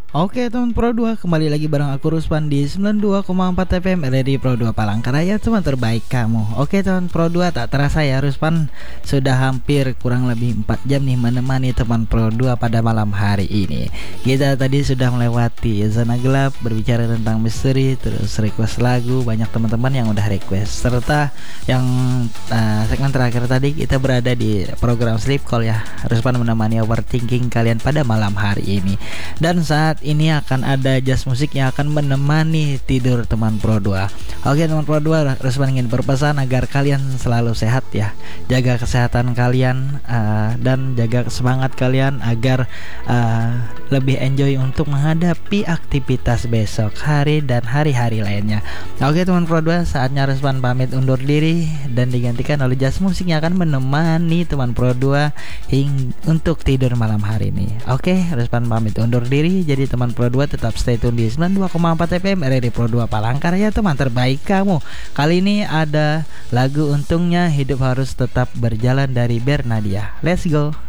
Oke teman Pro 2, kembali lagi bareng aku Ruspan di 92,4 FM RRI Pro 2 Palangkaraya, teman terbaik kamu. Oke teman Pro 2, tak terasa ya Ruspan sudah hampir kurang lebih 4 jam nih menemani teman Pro 2 pada malam hari ini. Kita tadi sudah melewati zona gelap, berbicara tentang misteri, terus request lagu, banyak teman-teman yang udah request. Serta yang segmen terakhir tadi kita berada di program Sleep Call ya. Ruspan menemani overthinking kalian pada malam hari ini. Dan saat ini akan ada jazz musik yang akan menemani tidur teman Pro 2. Oke teman Pro 2, Rusman ingin berpesan agar kalian selalu sehat ya. Jaga kesehatan kalian dan jaga semangat kalian agar lebih enjoy untuk menghadapi aktivitas besok hari dan hari-hari lainnya. Oke teman Pro 2, saatnya Rusman pamit undur diri dan digantikan oleh jazz musik yang akan menemani teman Pro 2 untuk tidur malam hari ini. Oke, Rusman pamit undur diri. Jadi teman Pro 2 tetap stay tune di 92,4 FM RRI Pro 2 Palangkaraya, teman terbaik kamu. Kali ini ada lagu Untungnya Hidup Harus Tetap Berjalan dari Bernadia. Let's go.